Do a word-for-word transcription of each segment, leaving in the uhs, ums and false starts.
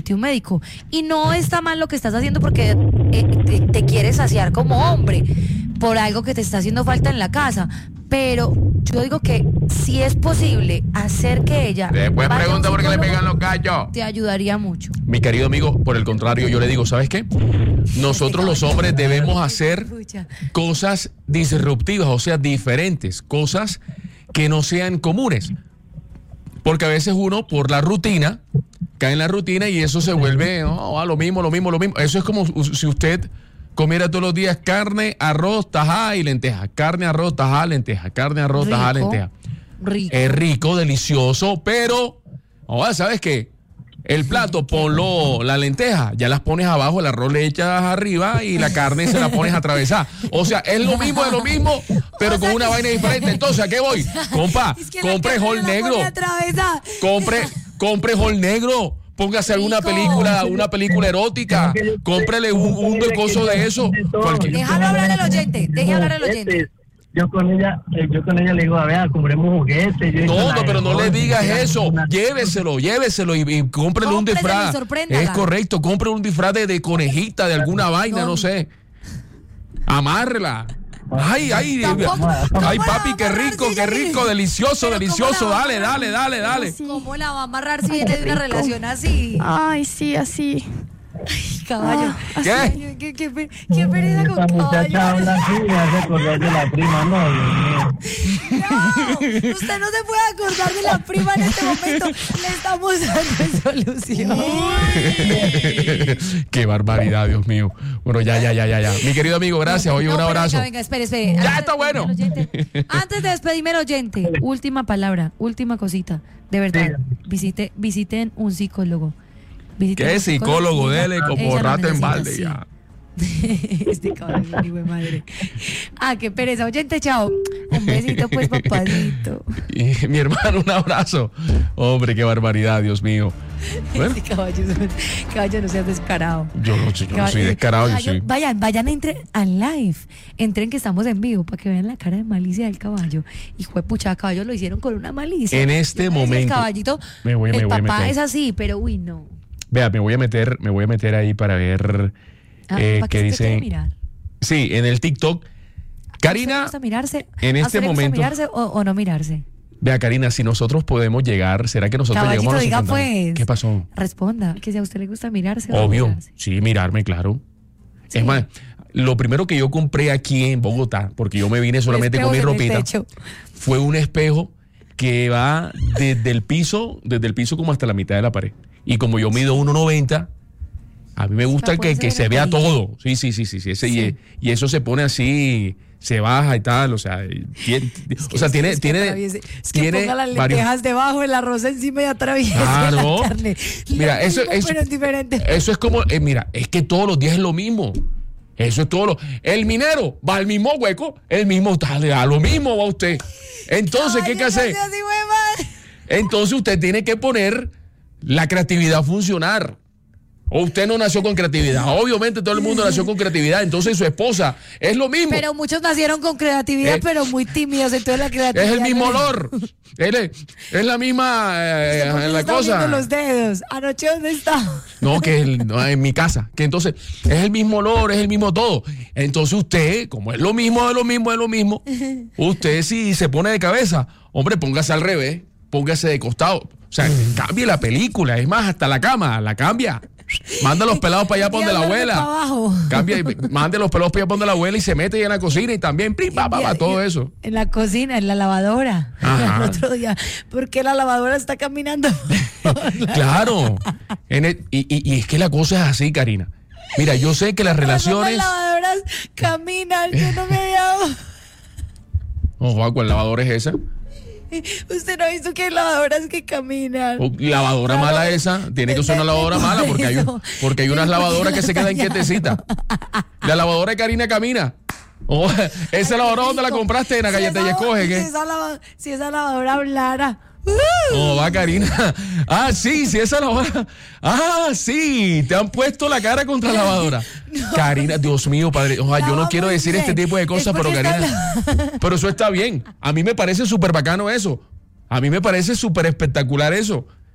visite un médico. Y no está mal lo que estás haciendo porque eh, te, te quieres saciar como hombre por algo que te está haciendo falta en la casa. Pero yo digo que si es posible hacer que ella... Después pregunta por qué le pegan los gallos. Te ayudaría mucho. Mi querido amigo, por el contrario, yo le digo, ¿sabes qué? Nosotros los hombres debemos hacer cosas disruptivas, o sea, diferentes, cosas que no sean comunes. Porque a veces uno, por la rutina, cae en la rutina y eso se vuelve, oh, lo mismo, lo mismo, lo mismo. Eso es como si usted comiera todos los días carne, arroz, tajada y lenteja. Carne, arroz, tajada, lenteja. Carne, arroz, rico, tajada, lenteja. Rico. Es rico, delicioso, pero, oh, ¿sabes qué? El plato, ponlo, la lenteja, ya las pones abajo, el arroz le echas arriba y la carne se la pones atravesada. O sea, es lo mismo de lo mismo, pero o sea, con una vaina diferente. Entonces, ¿a qué voy? Compa, es que compre hol negro. Compre, compre hol negro. Póngase alguna película, una película erótica. Cómprele un, un coso de eso. Déjalo hablar al oyente, déjalo hablar al oyente. Yo con ella, yo con ella le digo, a ver, compremos juguetes. Yo no, no, pero no le digas eso. Lléveselo, lléveselo y, y cómprele un disfraz. Es correcto, compre un disfraz de, de conejita, de alguna vaina, no sé. Amárrela. Ay, ay, ay, papi, qué rico, qué rico, delicioso, delicioso. Dale, dale, dale, dale. ¿Cómo la va a amarrar si viene de una relación así? Ay, sí, así. Ay, caballo. Ah, ¿Qué? ¿Qué, qué, qué, qué pereza con caballo? Muchacha habla así, me hace acordar de la prima, no, Dios mío. No, usted no se puede acordar de la prima en este momento. Le estamos dando solución. Qué barbaridad, Dios mío. Bueno, ya, ya, ya, ya, ya. Mi querido amigo, gracias. Oye, no, un abrazo. Venga, venga, espere, espere. Ya Antes está bueno. De Antes de despedirme al oyente, última palabra, última cosita. De verdad, visite, visiten un psicólogo. Visiten ¿Qué psicólogo? Dele como rato en balde sí. ya. Este cabrón, hijo de madre. Ah, qué pereza. Oyente, chao. Un besito, pues, papadito. Y, mi hermano, un abrazo. Hombre, qué barbaridad, Dios mío. Bueno. Este caballo, caballo, no seas descarado. Yo no, yo no soy descarado. Caballo, yo soy... Vayan, vayan, entren al live. Entren que estamos en vivo para que vean la cara de malicia del caballo. Hijo de pucha, caballo lo hicieron con una malicia. En este momento. El caballito, me voy, me el voy papá a meter. es así, pero uy, no. Vea, me voy a meter, me voy a meter ahí para ver ah, eh, ¿para qué dicen. Mirar? Sí, en el TikTok. Karina, ¿A usted le gusta mirarse? en ¿A este usted le gusta momento. mirarse o, o no mirarse? Vea, Karina, si nosotros podemos llegar, ¿será que nosotros Caballito, llegamos a diga los pues. ¿Qué pasó? Responda, que si a usted le gusta mirarse Obvio, o no mirarse. sí, mirarme, claro. Sí. Es más, lo primero que yo compré aquí en Bogotá, porque yo me vine solamente con mi ropita, fue un espejo que va desde el piso, desde el piso como hasta la mitad de la pared. Y como yo mido uno noventa, a mí me gusta que, que se vea todo. Sí, sí, sí, sí. sí, ese, sí. Y, y eso se pone así, se baja y tal. O sea, tiene, es que, o sea, tiene, es que tiene, atraviese. Es que tiene ponga las varios... lentejas debajo, el arroz encima y atraviese claro. la carne. Mira, eso, mismo, eso, pero es diferente. Eso es como, eh, mira, es que todos los días es lo mismo. Eso es todo lo... El minero va al mismo hueco, el mismo, dale, a lo mismo va usted. Entonces, ay, ¿qué hay que hacer? Entonces usted tiene que poner la creatividad a funcionar. O usted no nació con creatividad. Obviamente todo el mundo nació con creatividad. Entonces su esposa es lo mismo. Pero muchos nacieron con creatividad, eh, pero muy tímidos. Entonces la creatividad es el mismo no olor. Es, es la misma eh, la cosa. Los dedos. Anoche, ¿dónde está? No, que el, no, en mi casa. Que entonces es el mismo olor, es el mismo todo. Entonces usted, como es lo mismo, es lo mismo, es lo mismo. Usted si se pone de cabeza, hombre, póngase al revés, póngase de costado. O sea, cambie la película. Es más, hasta la cama, la cambia. Manda los pelados para allá, para donde la abuela. Cambia, mande los pelados para allá, para donde la abuela y se mete en la cocina y también, prim, pa, pa, pa, todo eso. En la cocina, en la lavadora. El otro día, porque la lavadora está caminando. Claro. En el, y, y, y es que la cosa es así, Karina. Mira, yo sé que las relaciones. Las lavadoras caminan, yo no me había dado. Ojo, ¿cuál lavadora es esa? Usted no ha visto que hay lavadoras que caminan. O lavadora claro. Mala esa, tiene que ser una lavadora mala porque hay, porque hay unas lavadoras que se quedan quietecitas. La lavadora de Karina camina. Oh, esa lavadora donde la compraste en la galleta y escoge. ¿Qué? Si esa, lava, si esa lavadora hablara. No, va Karina. Ah, sí, sí, esa lavadora. Ah, sí, te han puesto la cara contra la lavadora. No. Karina, Dios mío, padre. Ojalá, yo no quiero decir bien. Este tipo de cosas, pero Karina. La... Pero eso está bien. A mí me parece súper bacano eso. A mí me parece súper espectacular eso.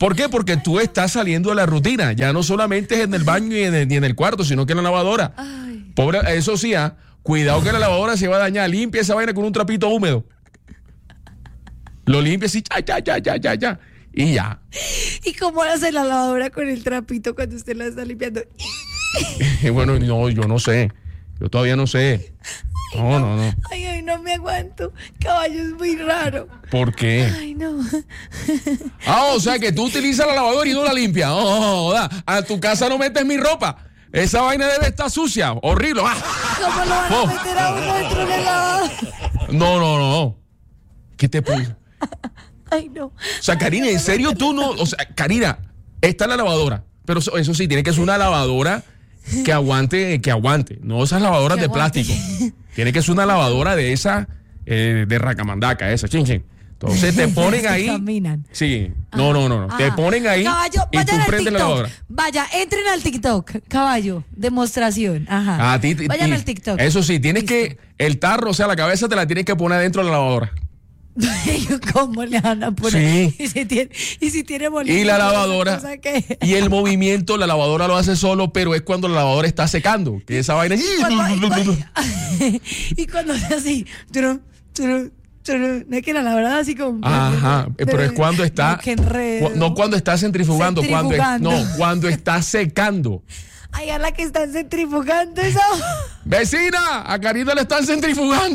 ¿Por qué? Porque tú estás saliendo de la rutina. Ya no solamente es en el baño y en el, y en el cuarto, sino que en la lavadora. Ay. Pobre, eso sí, ¿ah? Cuidado que la lavadora se va a dañar. Limpia esa vaina con un trapito húmedo. Lo limpia así, ya, ya, ya, ya, ya, ya. Y ya. ¿Y cómo hace la lavadora con el trapito cuando usted la está limpiando? Bueno, no, yo no sé. Yo todavía no sé. No, no, no. Ay, ay, no me aguanto. Caballo es muy raro. ¿Por qué? Ay, no. Ah, o sea que tú utilizas la lavadora y no la limpias. Oh, oh, a tu casa no metes mi ropa. Esa vaina debe estar sucia, horrible. Ah. ¿Cómo lo van Oh. a meter a uno dentro de la lavadora? No, no, no. ¿Qué te puse? Ay, no. O sea, Karina, ¿en serio tú no? O sea, Karina, está la lavadora. Pero eso, eso sí, tiene que ser una lavadora que aguante, que aguante. No esas lavadoras Que de aguante. plástico. Tiene que ser una lavadora de esa, eh, de racamandaca, esa, chin, chin. Entonces te ponen ahí. Caminan. Sí, no, no, no, no. Te Ajá. ponen ahí Caballo, y tú vayan al prendes la TikTok. lavadora. Vaya, entren al TikTok. Caballo, demostración. Ajá. A ti, ti- Vayan ti- al TikTok. Eso sí, tienes Listo. que, el tarro, o sea, la cabeza te la tienes que poner dentro de la lavadora. ¿Cómo le van a poner? Sí. Y si tiene, y si tiene molino, Y la ¿esa lavadora, cosa qué? y el movimiento, la lavadora lo hace solo, pero es cuando la lavadora está secando, que esa vaina. Cuando- y cuando- y cuando hace así, turu, turu, turu, no es que la lavadora así como. Ajá, pero es cuando está. No, qué enredo. cu- No cuando está centrifugando, cuando es- Centrifugando. no, cuando está secando. Ay, a la que están centrifugando eso. Vecina, a Karina le están centrifugando.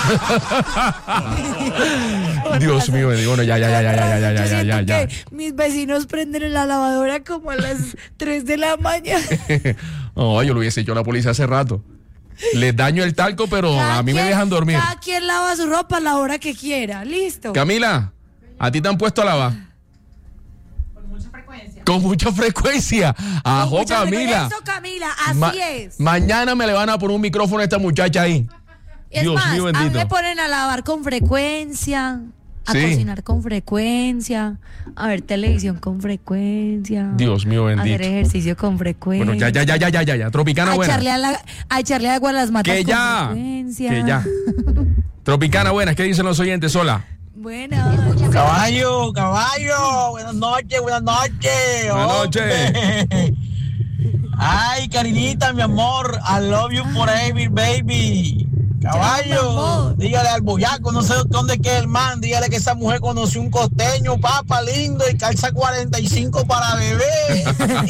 Dios mío, bueno, ya, ya, ya, ya, ya, ya, ya, Yo ya, siento ya, ya. que mis vecinos prenden la lavadora como a las tres de la mañana. No, yo lo hubiese hecho a la policía hace rato. Les daño el talco, pero Cada a mí me quien- dejan dormir. Cada quien lava su ropa a la hora que quiera. Listo. Camila, ¿a ti te han puesto a lavar? Con mucha frecuencia. Con mucha frecuencia. Ajo, Muchas Camila. Eso, Camila, así Ma- es. Mañana me le van a poner un micrófono a esta muchacha ahí. Es Dios más, mío a mí bendito. me ponen a lavar con frecuencia, a Sí. cocinar con frecuencia, a ver televisión con frecuencia. Dios mío a hacer bendito. ejercicio con frecuencia. Bueno, ya, ya, ya, ya, ya, ya, ya. Tropicana a buena. echarle, a, la- a echarle agua a las matas Que con ya. frecuencia. Que ya. Tropicana buenas, ¿qué dicen los oyentes? Hola. Bueno, Caballo, caballo, buenas noches, buenas noches. Buenas hombre. Ay, Karinita, mi amor, I love you forever, baby. Caballo, dígale al boyaco, no sé dónde queda el man, dígale que esa mujer conoció un costeño, papa lindo, y calza cuarenta y cinco para bebé.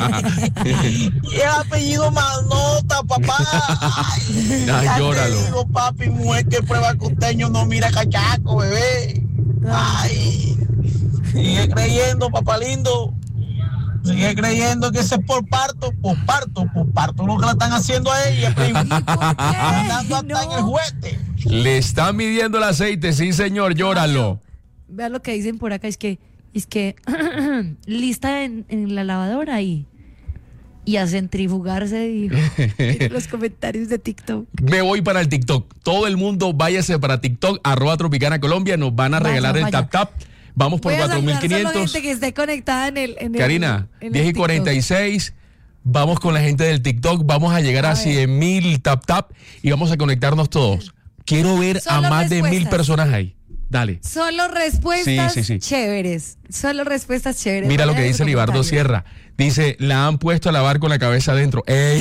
Y el apellido Manota, papá. Ay, Ay, ya te llóralo. digo, papi, mujer que prueba costeño no mira cachaco, bebé. Ay, sigue creyendo, papá lindo. Sigue creyendo que ese es por parto, por parto, por parto lo que la están haciendo a ella, primo. Andando hasta No. en el juguete. Le están midiendo el aceite, sí, señor, llóralo. vean lo que dicen por acá, es que, es que lista en, en la lavadora ahí. Y a centrifugarse, dijo. Miren los comentarios de TikTok. Me voy para el TikTok. Todo el mundo váyase para TikTok, arroba Tropicana Colombia. Nos van a Vaya, regalar el vaya. tap tap. Vamos por Voy a cuatro mil saludar solo quinientos. gente que esté conectada en el, en el- Karina, en el diez y TikTok. cuarenta y seis. Vamos con la gente del TikTok. Vamos a llegar a, A ver. cien mil tap tap y vamos a conectarnos todos. Quiero ver Solo a más de mil respuestas. personas ahí. Dale. Solo respuestas Sí, sí, sí. chéveres. Solo respuestas chéveres. Mira lo Vayan que en dice los Libardo comentarios. Sierra. Dice, la han puesto a lavar con la cabeza adentro. ¡Ey! Ey,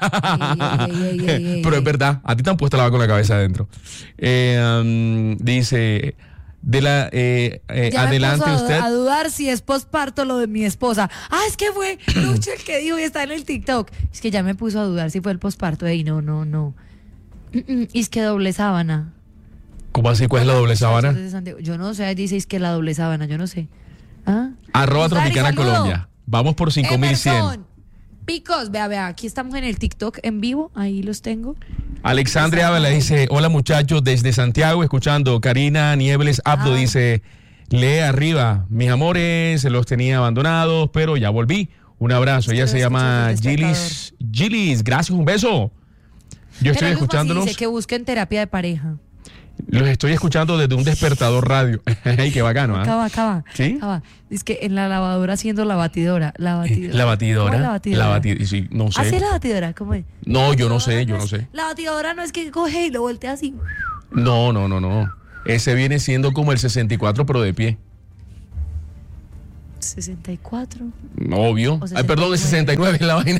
ey, ey, ey, Pero ey. es verdad, a ti te han puesto a lavar con la cabeza adentro. Eh, um, dice, de la eh, eh, Ya me adelante puso a, usted. a dudar si es posparto lo de mi esposa. Ah, es que fue Lucho el que dijo y está en el TikTok. Es que ya me puso a dudar si fue el posparto. Ey, no, no, no. Mm, mm, Y es que doble sábana. ¿Cómo así? ¿Cuál es la doble sábana? Muchachos de Santiago. Yo no sé, dice es que la doble sábana, yo no sé. ¿Ah? Arroba Dari, Tropicana saludo. Colombia. Vamos por cinco mil cien. Emerson, Picos, vea, vea, aquí estamos en el TikTok en vivo, ahí los tengo. Alexandria Ávila dice, hola muchachos, desde Santiago, escuchando. Karina Niebles Abdo Ah. dice, lee arriba, mis amores, los tenía abandonados, pero ya volví. Un abrazo. Ella Estoy se llama escuchando el Gilis. Gilis, gracias, un beso. Yo estoy Pero Luz escuchándolos. Dice que busquen terapia de pareja. Los estoy escuchando desde un despertador radio. Ay, qué bacano, ¿ah? Acaba, acaba. ¿Sí? acaba. Es que en la lavadora haciendo la batidora. La batidora. La batidora. ¿Cómo es la batidora? La batidora. Sí, no sé. ¿Así es la batidora? ¿Cómo es? No, yo no La sé, batidora yo no es- sé. La batidora no es que coge y lo voltea así. No, no, no, no. Ese viene siendo como el sesenta y cuatro, pero de pie. sesenta y cuatro. Obvio. Ay, perdón, de sesenta y nueve es la vaina.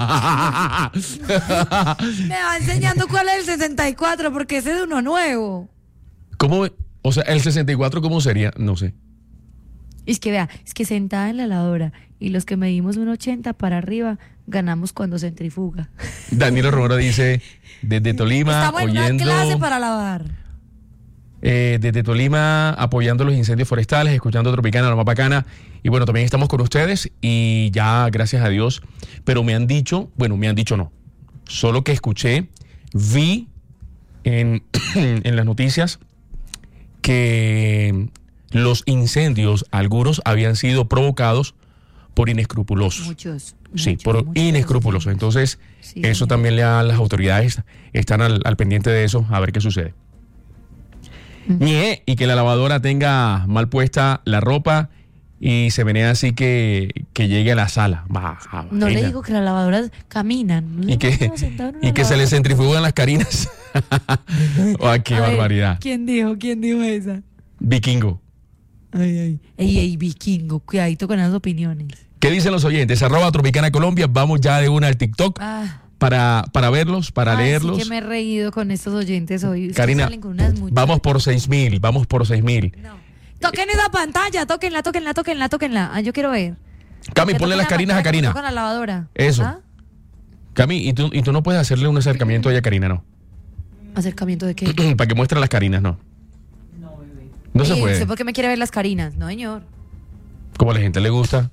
Me va enseñando cuál es el sesenta y cuatro, porque ese es uno nuevo. ¿Cómo? O sea, el sesenta y cuatro, ¿cómo sería? No sé. Es que vea, es que sentada en la lavadora y los que medimos un ochenta para arriba ganamos cuando centrifuga. Danilo Romero dice, desde Tolima, Estamos en oyendo... una clase para lavar. Eh, desde Tolima, apoyando los incendios forestales, escuchando Tropicana, la más bacana. Y bueno, también estamos con ustedes y ya, gracias a Dios. Pero me han dicho, bueno, me han dicho no. Solo que escuché, vi en, en las noticias que los incendios, algunos habían sido provocados por inescrupulosos. Muchos. Sí, muchos, por muchos inescrupulosos. Entonces, sí, eso señor. también le da a las autoridades, están al, al pendiente de eso, a ver qué sucede. Ñe, y que la lavadora tenga mal puesta la ropa y se menea así que, que llegue a la sala. Baja, No le vaina. digo que las lavadoras caminan. No Y que, estamos sentados en una y que se le lavadora. centrifugan las carinas. ¡Ay, qué A ver, barbaridad! ¿Quién dijo? ¿Quién dijo esa? Vikingo. Ay, ay. Ey, ey, vikingo, cuidadito con las opiniones. ¿Qué dicen los oyentes? Arroba Tropicana Colombia. Vamos ya de una al TikTok Ah, para, para verlos, para ay, leerlos. Sí que me he reído con estos oyentes hoy. Ustedes Karina, salen con unas muchachas. vamos por seis mil, vamos por seis mil. No. Toquen esa pantalla, tóquenla, tóquenla, tóquenla, tóquenla. Ah, yo quiero ver. Cami, Que ponle toquen las la carinas a pantalla, que Karina. tocan la lavadora. Eso. ¿Ah? Cami, ¿y tú, y tú no puedes hacerle un acercamiento a ella, Karina, no? ¿Acercamiento de qué? Para que muestre las carinas, no. No, bebé. No se Eh, puede. ¿Usted por qué me quiere ver las carinas? No, señor. Como a la gente le gusta.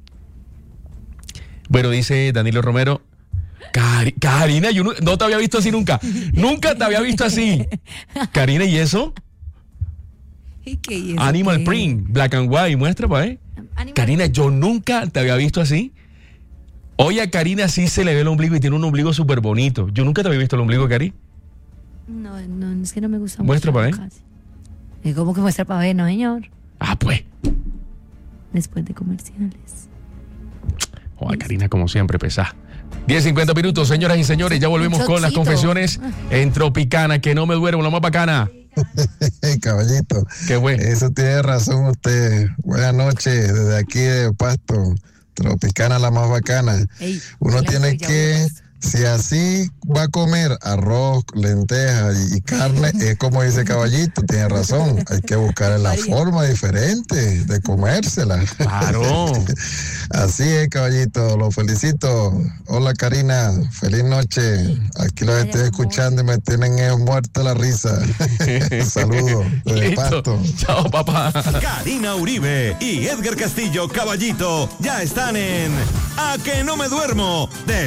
Bueno, dice Danilo Romero. Cari- Karina, yo no, no te había visto así nunca. Nunca te había visto así. Karina, ¿y eso? ¿Y qué? ¿Y eso Animal qué? Print, Black and White, muestra, pa' eh. Animal Karina, yo nunca te había visto así. Oye, a Karina sí se le ve el ombligo y tiene un ombligo súper bonito. Yo nunca te había visto el ombligo, Cari. No, no, es que no me gusta Muestra mucho. pa' ver. casi. ¿Y cómo que muestra para ver, no, señor? Ah, pues. Después de comerciales. Joder, Karina, como siempre, pesada. diez cincuenta minutos, señoras y señores. Ya volvemos Un con las shotcito. confesiones en Tropicana. Que no me duermo, la más bacana. Caballito, Qué bueno. eso tiene razón usted. Buenas noches, desde aquí de Pasto, Tropicana la más bacana. Ey, Uno silencio, tiene ya que, volvemos. si así va a comer arroz, lentejas y, y carne, es como dice Caballito, tiene razón. Hay que buscar la María. forma diferente de comérsela. Claro. Así es, Caballito, lo felicito. Hola, Karina, feliz noche. Aquí los Ay, estoy amor. escuchando y me tienen eh, muerta la risa. Saludos, desde Listo. Pasto. Chao, papá. Karina Uribe y Edgar Castillo Caballito ya están en A que no me duermo de